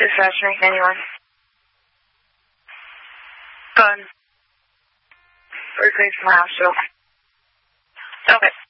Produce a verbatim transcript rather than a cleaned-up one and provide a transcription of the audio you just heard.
Dispatcher, anyone? Go ahead. Replace my hospital. Okay.